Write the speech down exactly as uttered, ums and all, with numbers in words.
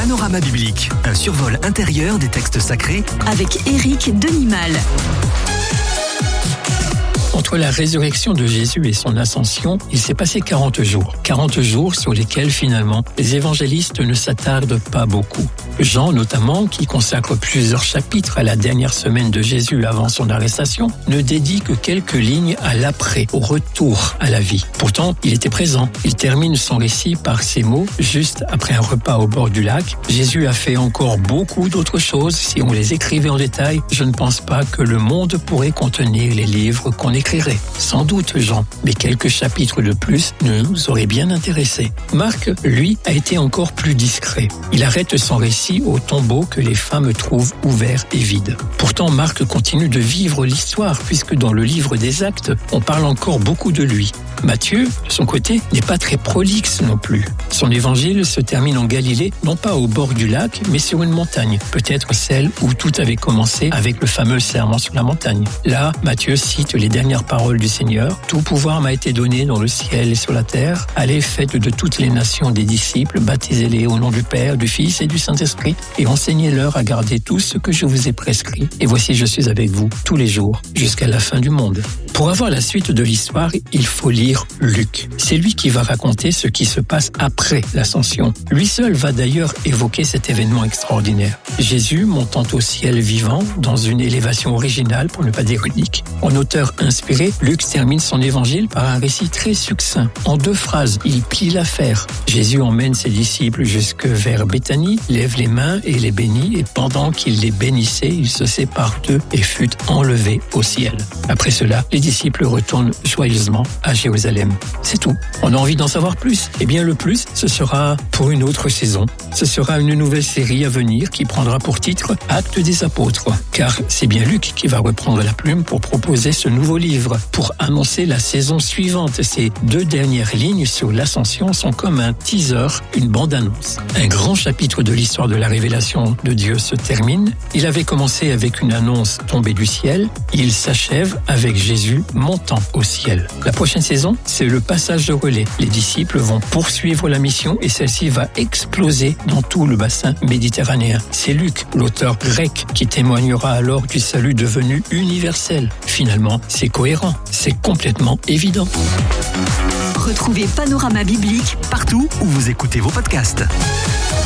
Panorama biblique, un survol intérieur des textes sacrés avec Éric Denimal. Entre la résurrection de Jésus et son ascension, il s'est passé quarante jours. quarante jours sur lesquels, finalement, les évangélistes ne s'attardent pas beaucoup. Jean, notamment, qui consacre plusieurs chapitres à la dernière semaine de Jésus avant son arrestation, ne dédie que quelques lignes à l'après, au retour à la vie. Pourtant, il était présent. Il termine son récit par ces mots, juste après un repas au bord du lac. Jésus a fait encore beaucoup d'autres choses. Si on les écrivait en détail, je ne pense pas que le monde pourrait contenir les livres qu'on écrirait. Sans doute, Jean, mais quelques chapitres de plus nous auraient bien intéressés. Marc, lui, a été encore plus discret. Il arrête son récit au tombeau que les femmes trouvent ouvert et vide. Pourtant, Marc continue de vivre l'histoire, puisque dans le livre des Actes, on parle encore beaucoup de lui. Matthieu, de son côté, n'est pas très prolixe non plus. Son évangile se termine en Galilée, non pas au bord du lac, mais sur une montagne, peut-être celle où tout avait commencé avec le fameux serment sur la montagne. Là, Matthieu cite les dernières paroles du Seigneur. « Tout pouvoir m'a été donné dans le ciel et sur la terre. Allez, faites de toutes les nations des disciples, baptisez-les au nom du Père, du Fils et du Saint-Esprit, et enseignez-leur à garder tout ce que je vous ai prescrit. Et voici, je suis avec vous tous les jours, jusqu'à la fin du monde. » Pour avoir la suite de l'histoire, il faut lire Luc. C'est lui qui va raconter ce qui se passe après l'ascension. Lui seul va d'ailleurs évoquer cet événement extraordinaire. Jésus montant au ciel vivant, dans une élévation originale, pour ne pas dire unique. En auteur inspiré, Luc termine son évangile par un récit très succinct. En deux phrases, il plie l'affaire. Jésus emmène ses disciples jusque vers Béthanie, lève les mains et les bénit, et pendant qu'il les bénissait, il se sépare d'eux et fut enlevé au ciel. Après cela, les disciples retournent joyeusement à Jérusalem. C'est tout. On a envie d'en savoir plus. Eh bien, le plus, ce sera pour une autre saison. Ce sera une nouvelle série à venir qui prendra pour titre Actes des Apôtres. Car c'est bien Luc qui va reprendre la plume pour proposer ce nouveau livre, pour annoncer la saison suivante. Ces deux dernières lignes sur l'ascension sont comme un teaser, une bande-annonce. Un grand chapitre de l'histoire de la révélation de Dieu se termine. Il avait commencé avec une annonce tombée du ciel. Il s'achève avec Jésus montant au ciel. La prochaine saison, c'est le passage de relais. Les disciples vont poursuivre la mission et celle-ci va exploser dans tout le bassin méditerranéen. C'est Luc, l'auteur grec, qui témoignera alors du salut devenu universel. Finalement, c'est cohérent, c'est complètement évident. Retrouvez Panorama biblique partout où vous écoutez vos podcasts.